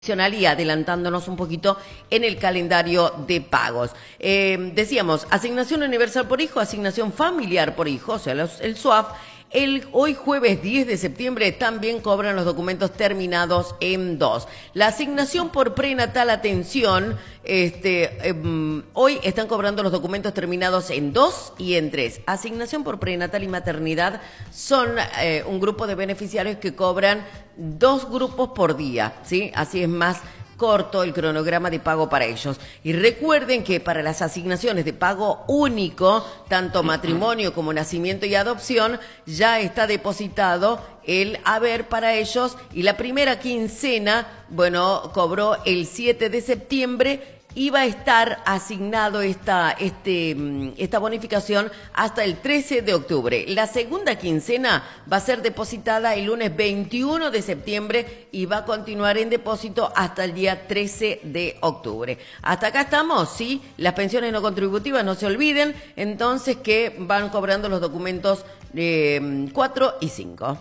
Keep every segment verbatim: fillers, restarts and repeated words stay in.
Y adelantándonos un poquito en el calendario de pagos. Eh, decíamos, asignación universal por hijo, asignación familiar por hijo, o sea, los, el S U A F. El, hoy jueves diez de septiembre también cobran los documentos terminados en dos. La asignación por prenatal atención, este, eh, hoy están cobrando los documentos terminados en dos y en tres. Asignación por prenatal y maternidad son eh, un grupo de beneficiarios que cobran dos grupos por día, ¿sí? Así es más corto el cronograma de pago para ellos. Y recuerden que para las asignaciones de pago único, tanto matrimonio como nacimiento y adopción, ya está depositado el haber para ellos y la primera quincena, bueno, cobró el siete de septiembre. Iba a estar asignado esta, este, esta bonificación hasta el trece de octubre. La segunda quincena va a ser depositada el lunes veintiuno de septiembre y va a continuar en depósito hasta el día trece de octubre. Hasta acá estamos, ¿sí? Las pensiones no contributivas, no se olviden, entonces que van cobrando los documentos eh, cuatro y cinco.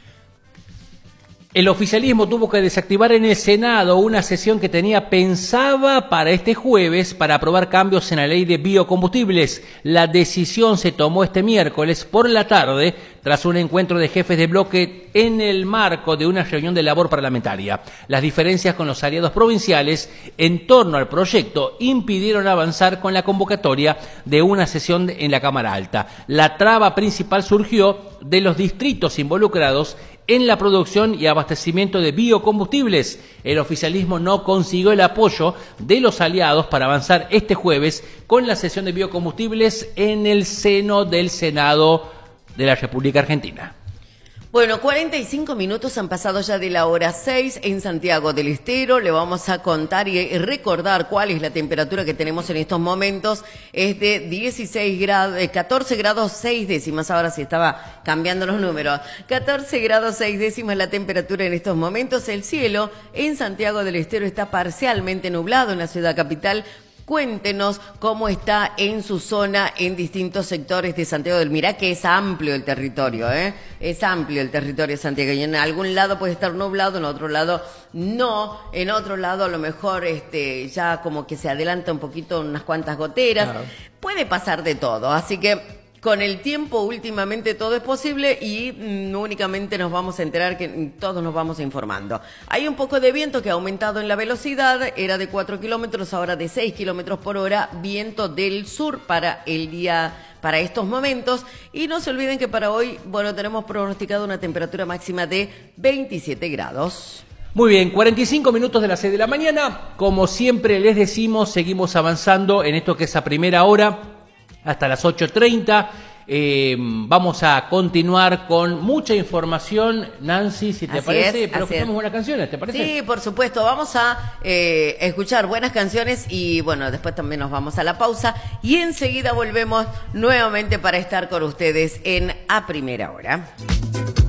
El oficialismo tuvo que desactivar en el Senado una sesión que tenía pensada para este jueves para aprobar cambios en la ley de biocombustibles. La decisión se tomó este miércoles por la tarde tras un encuentro de jefes de bloque en el marco de una reunión de labor parlamentaria. Las diferencias con los aliados provinciales en torno al proyecto impidieron avanzar con la convocatoria de una sesión en la Cámara Alta. La traba principal surgió de los distritos involucrados en la producción y abastecimiento de biocombustibles. El oficialismo no consiguió el apoyo de los aliados para avanzar este jueves con la sesión de biocombustibles en el seno del Senado de la República Argentina. Bueno, cuarenta y cinco minutos han pasado ya de la hora seis en Santiago del Estero. Le vamos a contar y recordar cuál es la temperatura que tenemos en estos momentos. Es de dieciséis grados, catorce grados seis décimas. Ahora sí estaba cambiando los números. catorce grados seis décimas la temperatura en estos momentos. El cielo en Santiago del Estero está parcialmente nublado en la ciudad capital. Cuéntenos cómo está en su zona en distintos sectores de Santiago del Mirá, que es amplio el territorio, ¿eh? Es amplio el territorio santiagueño. En algún lado puede estar nublado, en otro lado no. En otro lado a lo mejor este, ya como que se adelanta un poquito unas cuantas goteras. Claro. Puede pasar de todo, así que con el tiempo últimamente todo es posible y mm, únicamente nos vamos a enterar que todos nos vamos informando. Hay un poco de viento que ha aumentado en la velocidad, era de cuatro kilómetros, ahora de seis kilómetros por hora, viento del sur para el día, para estos momentos. Y no se olviden que para hoy, bueno, tenemos pronosticado una temperatura máxima de veintisiete grados. Muy bien, cuarenta y cinco minutos de las seis de la mañana. Como siempre les decimos, seguimos avanzando en esto que es a primera hora. Hasta las ocho treinta. Eh, vamos a continuar con mucha información, Nancy, si te así parece, es, pero escuchamos buenas canciones, ¿te parece? Sí, por supuesto, vamos a eh, escuchar buenas canciones y bueno, después también nos vamos a la pausa y enseguida volvemos nuevamente para estar con ustedes en A Primera Hora.